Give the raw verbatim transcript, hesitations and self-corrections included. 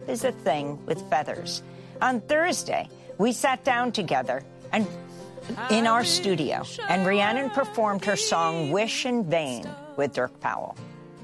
is a thing with feathers. On Thursday, we sat down together and in our studio, and Rhiannon performed her song Wish in Vain with Dirk Powell.